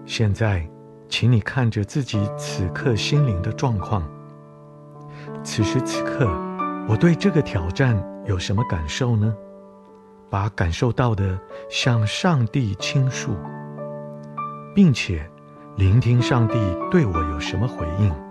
现在，请你看着自己此刻心灵的状况。此时此刻，我对这个挑战有什么感受呢？把感受到的向上帝倾诉，并且聆听上帝对我有什么回应。